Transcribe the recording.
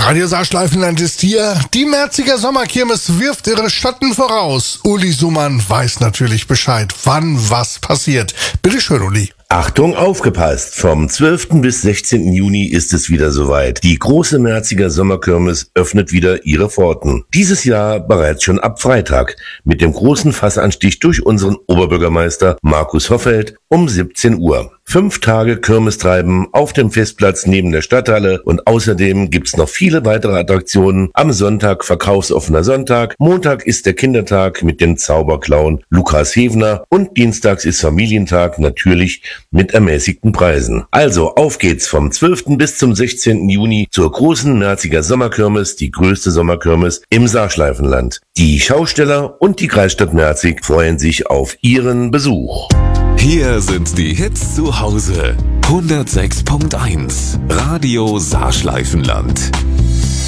Radio Saarschleifenland ist hier. Die Merziger Sommerkirmes wirft ihre Schatten voraus. Uli Sumann weiß natürlich Bescheid, wann was passiert. Bitte schön, Uli. Achtung, aufgepasst! Vom 12. bis 16. Juni ist es wieder soweit. Die große Merziger Sommerkirmes öffnet wieder ihre Pforten. Dieses Jahr bereits schon ab Freitag mit dem großen Fassanstich durch unseren Oberbürgermeister Markus Hoffeld um 17 Uhr. 5 Tage Kirmestreiben auf dem Festplatz neben der Stadthalle und außerdem gibt's noch viele weitere Attraktionen. Am Sonntag verkaufsoffener Sonntag, Montag ist der Kindertag mit dem Zauberclown Lukas Hevner und dienstags ist Familientag, natürlich mit ermäßigten Preisen. Also auf geht's vom 12. bis zum 16. Juni zur großen Merziger Sommerkirmes, die größte Sommerkirmes im Saarschleifenland. Die Schausteller und die Kreisstadt Merzig freuen sich auf ihren Besuch. Hier sind die Hits zu Hause. 106.1 Radio Saarschleifenland.